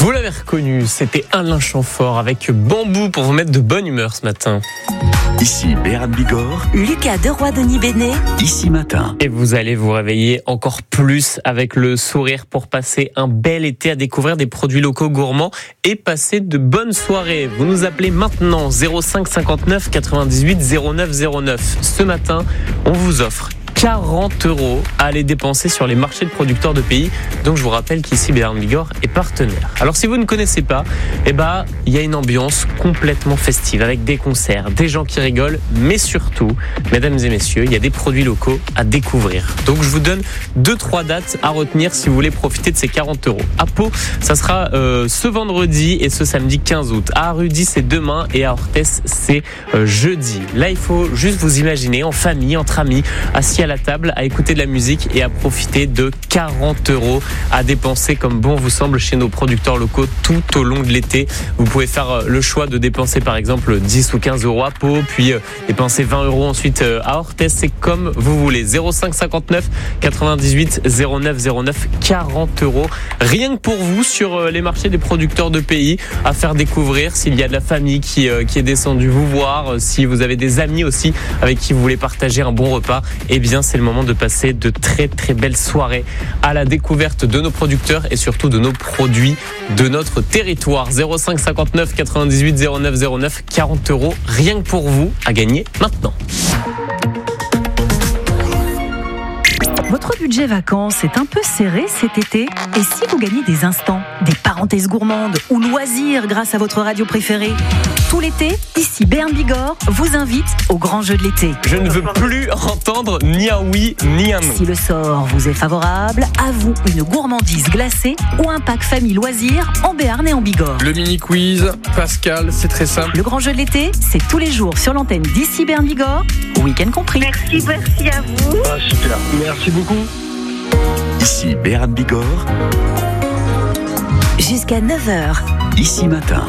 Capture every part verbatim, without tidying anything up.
Vous l'avez reconnu, c'était Alain Chamfort avec Bambou pour vous mettre de bonne humeur ce matin. Ici Béran Bigorre, Lucas Deroy-Denis Bénet, Ici Matin. Et vous allez vous réveiller encore plus avec le sourire pour passer un bel été à découvrir des produits locaux gourmands et passer de bonnes soirées. Vous nous appelez maintenant zéro cinq cinquante-neuf quatre-vingt-dix-huit zéro neuf zéro neuf. Ce matin, on vous offre quarante euros à aller dépenser sur les marchés de producteurs de pays. Donc je vous rappelle qu'ici Béran Bigorre est partenaire. Alors si vous ne connaissez pas, eh ben, il y a une ambiance complètement festive avec des concerts, des gens qui rigolent, mais surtout, mesdames et messieurs, il y a des produits locaux à découvrir. Donc je vous donne deux trois dates à retenir si vous voulez profiter de ces quarante euros. À Pau, ça sera euh, ce vendredi et ce samedi quinze août. À Rudy, c'est demain et à Orthès, c'est euh, jeudi. Là, il faut juste vous imaginer en famille, entre amis, assis à la table, à écouter de la musique et à profiter de quarante euros à dépenser comme bon vous semble chez nos producteurs locaux tout au long de l'été. Vous pouvez faire le choix de dépenser par exemple dix ou quinze euros à Pau, puis dépenser vingt euros ensuite à Orthès. C'est comme vous voulez. zéro cinq cinquante-neuf quatre-vingt-dix-huit zéro neuf zéro neuf, quarante euros. Rien que pour vous sur les marchés des producteurs de pays à faire découvrir. S'il y a de la famille qui, qui est descendue vous voir, si vous avez des amis aussi avec qui vous voulez partager un bon repas, eh bien c'est le moment de passer de très très belles soirées à la découverte de nos producteurs et surtout de nos produits de notre territoire. zéro cinq cinquante-neuf quatre-vingt-dix-huit zéro neuf zéro neuf, quarante euros rien que pour vous à gagner maintenant. Votre budget vacances est un peu serré cet été. Et si vous gagnez des instants, des parenthèses gourmandes ou loisirs grâce à votre radio préférée? Tout l'été, ici Béran Bigorre vous invite au grand jeu de l'été. Je ne veux plus entendre ni un oui ni un non. Si le sort vous est favorable, à vous une gourmandise glacée ou un pack famille loisirs en Béarn et en Bigorre. Le mini quiz, Pascal, c'est très simple. Le grand jeu de l'été, c'est tous les jours sur l'antenne d'ici Béarn Bigorre, week-end compris. Merci, merci à vous. Ah, super, merci beaucoup. Ici Béran Bigorre, Jusqu'à neuf heures. Ici Matin.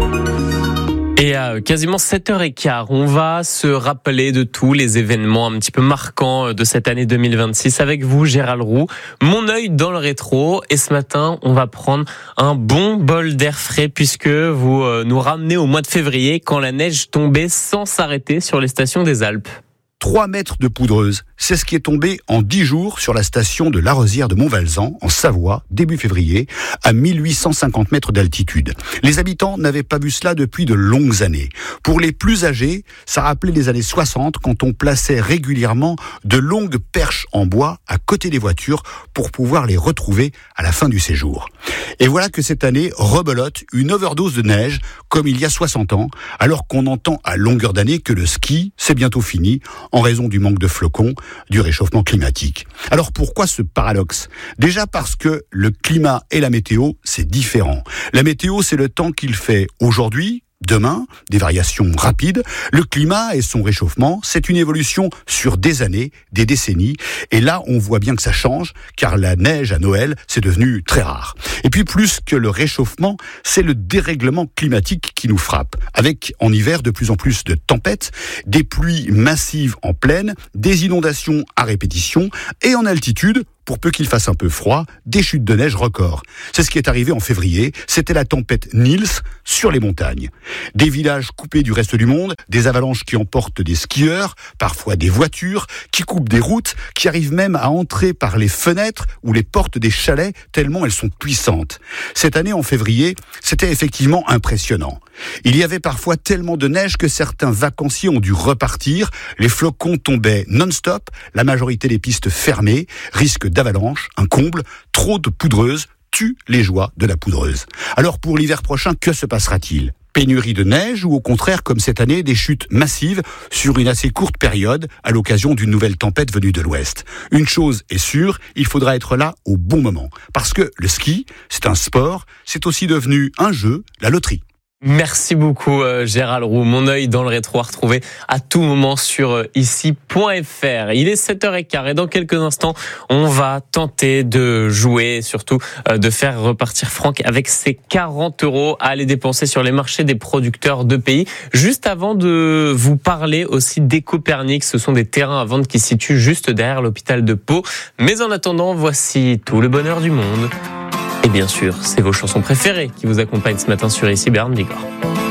Et à quasiment sept heures quinze, on va se rappeler de tous les événements un petit peu marquants de cette année deux mille vingt-six avec vous, Gérald Roux. Mon œil dans le rétro. Et ce matin, on va prendre un bon bol d'air frais puisque vous nous ramenez au mois de février quand la neige tombait sans s'arrêter sur les stations des Alpes. trois mètres de poudreuse, c'est ce qui est tombé en dix jours sur la station de l'Arosière de Montvalzan, en Savoie, début février, à mille huit cent cinquante mètres d'altitude. Les habitants n'avaient pas vu cela depuis de longues années. Pour les plus âgés, ça rappelait les années soixante, quand on plaçait régulièrement de longues perches en bois à côté des voitures pour pouvoir les retrouver à la fin du séjour. Et voilà que cette année rebelote une overdose de neige, comme il y a soixante ans, alors qu'on entend à longueur d'année que le ski, c'est bientôt fini, en raison du manque de flocons, du réchauffement climatique. Alors pourquoi ce paradoxe ? Déjà parce que le climat et la météo, c'est différent. La météo, c'est le temps qu'il fait aujourd'hui, demain, des variations rapides. Le climat et son réchauffement, c'est une évolution sur des années, des décennies. Et là, on voit bien que ça change, car la neige à Noël, c'est devenu très rare. Et puis, plus que le réchauffement, c'est le dérèglement climatique qui nous frappe. Avec, en hiver, de plus en plus de tempêtes, des pluies massives en plaine, des inondations à répétition, et en altitude, pour peu qu'il fasse un peu froid, des chutes de neige records. C'est ce qui est arrivé en février, c'était la tempête Niels sur les montagnes. Des villages coupés du reste du monde, des avalanches qui emportent des skieurs, parfois des voitures, qui coupent des routes, qui arrivent même à entrer par les fenêtres ou les portes des chalets, tellement elles sont puissantes. Cette année, en février, c'était effectivement impressionnant. Il y avait parfois tellement de neige que certains vacanciers ont dû repartir, les flocons tombaient non-stop, la majorité des pistes fermées, risque d'avalanche, un comble, trop de poudreuse tue les joies de la poudreuse. Alors pour l'hiver prochain, que se passera-t-il ? Pénurie de neige ou au contraire, comme cette année, des chutes massives sur une assez courte période à l'occasion d'une nouvelle tempête venue de l'ouest. Une chose est sûre, il faudra être là au bon moment. Parce que le ski, c'est un sport, c'est aussi devenu un jeu, la loterie. Merci beaucoup euh, Gérald Roux. Mon œil dans le rétro à retrouver à tout moment sur euh, ici point f r. Il est sept heures quinze et dans quelques instants, on va tenter de jouer et surtout euh, de faire repartir Franck avec ses quarante euros à aller dépenser sur les marchés des producteurs de pays. Juste avant de vous parler aussi d'Ecopernic, ce sont des terrains à vendre qui se situent juste derrière l'hôpital de Pau. Mais en attendant, voici tout le bonheur du monde. Et bien sûr, c'est vos chansons préférées qui vous accompagnent ce matin sur Ici Béarn Bigorre.